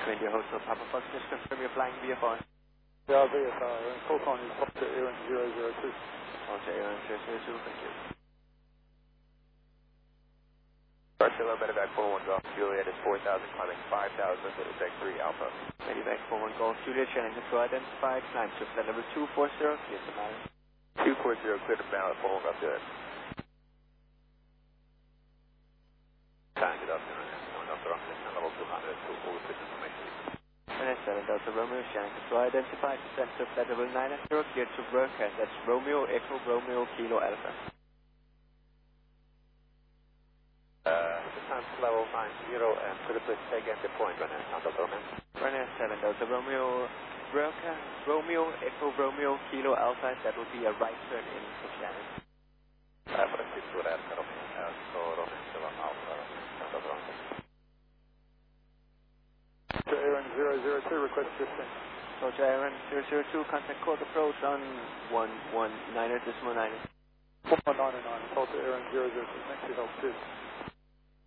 India Hotel Papa Fox, just confirm you're flying VFR. Yeah, VFR, call sign is Foxtrot Aaron 002. Foxtrot Aaron 002, thank you. Barcelona, Medevac 41 Golf, Juliet is 4,000, climbing 5,000, Winnipeg 3 Alpha. Medevac 41 Golf, Juliet, Challenger 2 identified, climb to flight level 240, clear to Mali. 240, clear to Mali, 41 Golf, Juliet. Time it up, going up the wrong level 200, 240, information. And 7 Delta Romeo, Challenger 2 identified, descent to flight level 9 clear to broadcast, that's Romeo, Echo, Romeo, Kilo, Alpha. Descent level 90, and could you please take at the point when it's not Delta Romeo? Runner 7 Delta Romeo, broadcast, Romeo, Echo, Romeo, Kilo, Alpha, that will be a right turn in for channel. For the 6 would ask Romeo, so Romeo 7 Alpha, Delta Romeo. To Aaron 002, request 15. So to Aaron 002, contact code approach on 119.9. 199, call to Aaron 002, thanks for your help, cheers.